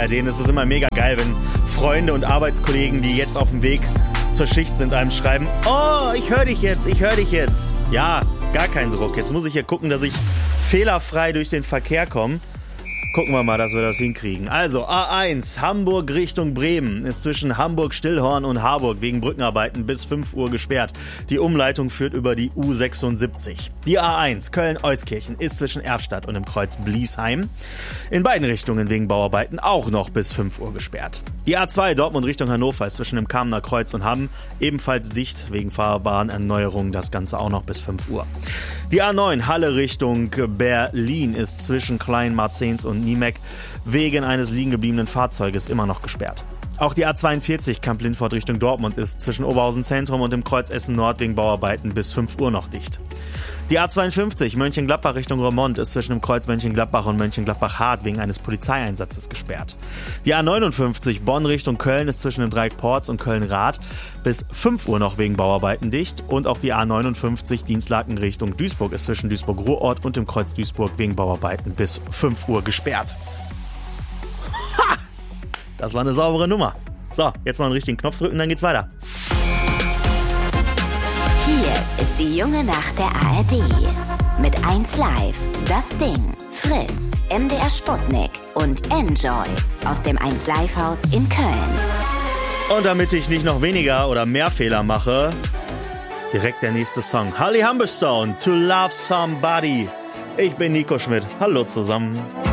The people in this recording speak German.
ARD. Und es ist immer mega geil, wenn Freunde und Arbeitskollegen, die jetzt auf dem Weg zur Schicht sind, einem schreiben, oh, ich höre dich jetzt. Ja, gar kein Druck. Jetzt muss ich hier gucken, dass ich fehlerfrei durch den Verkehr komme. Gucken wir mal, dass wir das hinkriegen. Also A1, Hamburg Richtung Bremen ist zwischen Hamburg-Stillhorn und Harburg wegen Brückenarbeiten bis 5 Uhr gesperrt. Die Umleitung führt über die U76. Die A1 Köln-Euskirchen ist zwischen Erfstadt und dem Kreuz Bliesheim. In beiden Richtungen wegen Bauarbeiten auch noch bis 5 Uhr gesperrt. Die A2 Dortmund Richtung Hannover ist zwischen dem Kamener Kreuz und Hamm ebenfalls dicht wegen Fahrbahnerneuerung. Das Ganze auch noch bis 5 Uhr. Die A9 Halle Richtung Berlin ist zwischen Kleinmarzens und Niemek wegen eines liegen gebliebenen Fahrzeuges immer noch gesperrt. Auch die A42 Kamp-Lindfort Richtung Dortmund ist zwischen Oberhausen Zentrum und dem Kreuz Essen Nord wegen Bauarbeiten bis 5 Uhr noch dicht. Die A52 Mönchengladbach Richtung Roermond ist zwischen dem Kreuz Mönchengladbach und Mönchengladbach-Hart wegen eines Polizeieinsatzes gesperrt. Die A59 Bonn Richtung Köln ist zwischen dem Dreieck Porz und Köln-Rath bis 5 Uhr noch wegen Bauarbeiten dicht. Und auch die A59 Dienstlaken Richtung Duisburg ist zwischen Duisburg-Ruhrort und dem Kreuz Duisburg wegen Bauarbeiten bis 5 Uhr gesperrt. Ha! Das war eine saubere Nummer. So, jetzt noch einen richtigen Knopf drücken, dann geht's weiter. Hier ist die junge Nacht der ARD. Mit 1Live, Das Ding, Fritz, MDR Sputnik und Enjoy aus dem 1Live-Haus in Köln. Und damit ich nicht noch weniger oder mehr Fehler mache, direkt der nächste Song. Holly Humberstone, To Love Somebody. Ich bin Nico Schmidt. Hallo zusammen.